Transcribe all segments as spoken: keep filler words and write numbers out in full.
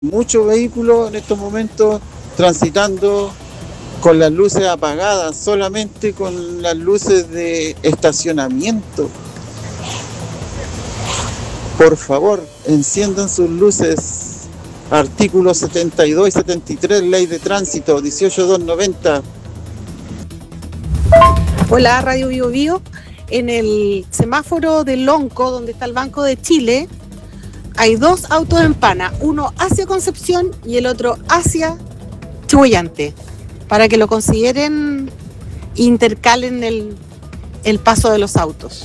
muchos vehículos en estos momentos transitando con las luces apagadas, solamente con las luces de estacionamiento. Por favor, enciendan sus luces. Artículos setenta y dos y setenta y tres, Ley de Tránsito, dieciocho mil doscientos noventa. Hola, Radio Bio Bio. En el semáforo de Lonco, donde está el Banco de Chile, hay dos autos en pana, uno hacia Concepción y el otro hacia Chihuayante, para que lo consideren, intercalen el, el paso de los autos.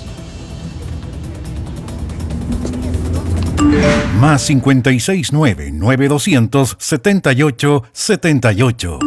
Más cincuenta y seis nueve, nueve doscientos, setenta y ocho, setenta y ocho.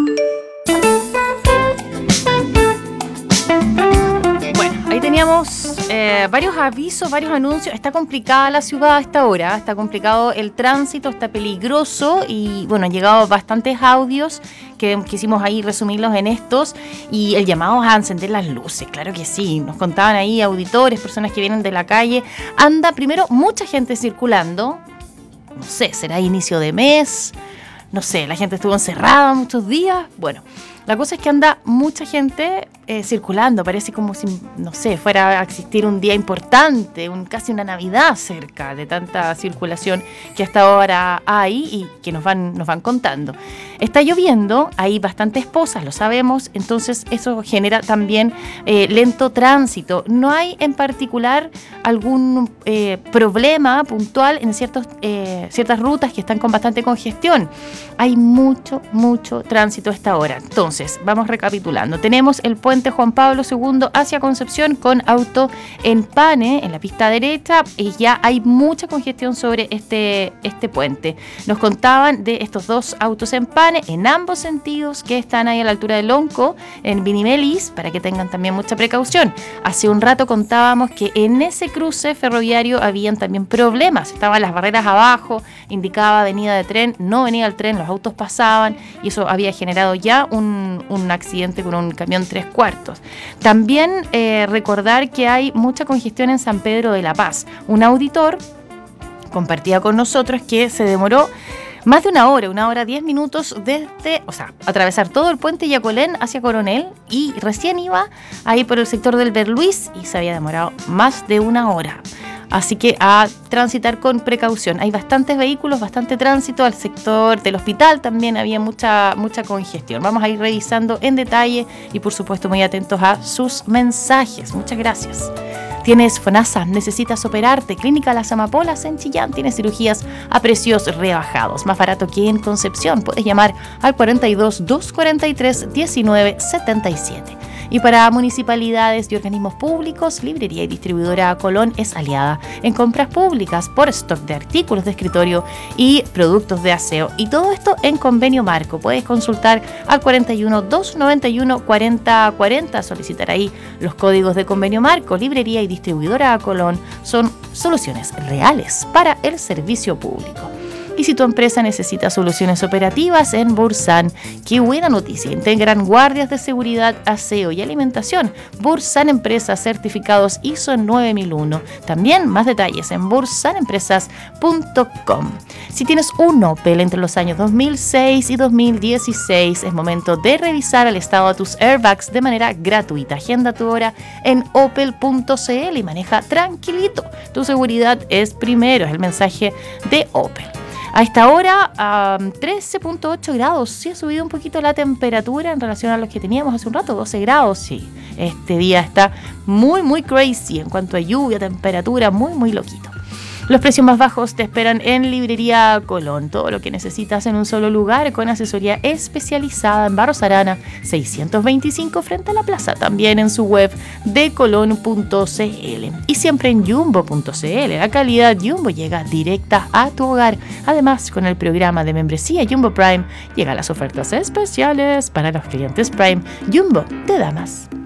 Bueno, ahí teníamos eh, varios avisos, varios anuncios. Está complicada la ciudad a esta hora, está complicado el tránsito, está peligroso y bueno, han llegado bastantes audios que quisimos ahí resumirlos en estos y el llamado a encender las luces, claro que sí, nos contaban ahí auditores, personas que vienen de la calle. Anda primero mucha gente circulando, no sé, será inicio de mes, no sé, la gente estuvo encerrada muchos días, bueno. La cosa es que anda mucha gente eh, circulando, parece como si, no sé, fuera a existir un día importante, un, casi una Navidad cerca de tanta circulación que hasta ahora hay y que nos van, nos van contando. Está lloviendo, hay bastantes pozas, lo sabemos, entonces eso genera también eh, lento tránsito. No hay en particular algún eh, problema puntual en ciertos, eh, ciertas rutas que están con bastante congestión. Hay mucho, mucho tránsito a esta hora. Entonces, vamos recapitulando. Tenemos el puente Juan Pablo segundo hacia Concepción con auto en pane en la pista derecha y ya hay mucha congestión sobre este, este puente. Nos contaban de estos dos autos en pane en ambos sentidos que están ahí a la altura de Lonco, en Vinimelis, para que tengan también mucha precaución. Hace un rato contábamos que en ese cruce ferroviario habían también problemas. Estaban las barreras abajo, indicaba venida de tren, no venía el tren, los autos pasaban y eso había generado ya un un accidente con un camión tres cuartos. También eh, recordar que hay mucha congestión en San Pedro de la Paz. Un auditor compartía con nosotros que se demoró más de una hora, una hora diez minutos desde, o sea, atravesar todo el puente Yacolén hacia Coronel y recién iba ahí por el sector del Berluis y se había demorado más de una hora. Así que a transitar con precaución. Hay bastantes vehículos, bastante tránsito. Al sector del hospital también había mucha, mucha congestión. Vamos a ir revisando en detalle y por supuesto muy atentos a sus mensajes. Muchas gracias. Tienes FONASA, necesitas operarte. Clínica Las Amapolas en Chillán tiene cirugías a precios rebajados, más barato que en Concepción. Puedes llamar al cuarenta y dos, doscientos cuarenta y tres, diecinueve setenta y siete. Y para municipalidades y organismos públicos, Librería y Distribuidora Colón es aliada en compras públicas por stock de artículos de escritorio y productos de aseo. Y todo esto en convenio marco. Puedes consultar al cuarenta y uno, doscientos noventa y uno, cuarenta cuarenta, solicitar ahí los códigos de convenio marco. Librería y Distribuidora Colón son soluciones reales para el servicio público. Y si tu empresa necesita soluciones operativas en Bursan, qué buena noticia, integran guardias de seguridad, aseo y alimentación. Bursan Empresas, certificados I S O nueve mil uno. También más detalles en bursan empresas punto com. Si tienes un Opel entre los años dos mil seis y dos mil dieciséis, es momento de revisar el estado de tus airbags de manera gratuita. Agenda tu hora en opel punto c l y maneja tranquilito. Tu seguridad es primero, es el mensaje de Opel. A esta hora, um, trece punto ocho grados. Sí ha subido un poquito la temperatura en relación a los que teníamos hace un rato, doce grados. Sí, este día está muy, muy crazy en cuanto a lluvia, temperatura, muy, muy loquito. Los precios más bajos te esperan en Librería Colón. Todo lo que necesitas en un solo lugar con asesoría especializada en Barros Arana seiscientos veinticinco frente a la plaza. También en su web de colón punto c l. Y siempre en jumbo punto c l. La calidad Jumbo llega directa a tu hogar. Además, con el programa de membresía Jumbo Prime, llegan las ofertas especiales para los clientes Prime. Jumbo te da más.